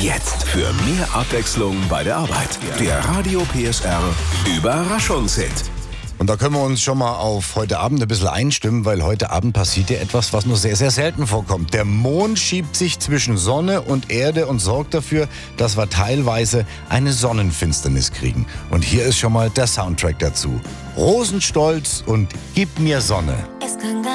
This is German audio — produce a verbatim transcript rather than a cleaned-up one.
Jetzt für mehr Abwechslung bei der Arbeit. Der Radio P S R Überraschungshit. Und da können wir uns schon mal auf heute Abend ein bisschen einstimmen, weil heute Abend passiert ja etwas, was nur sehr, sehr selten vorkommt. Der Mond schiebt sich zwischen Sonne und Erde und sorgt dafür, dass wir teilweise eine Sonnenfinsternis kriegen. Und hier ist schon mal der Soundtrack dazu. Rosenstolz und Gib mir Sonne.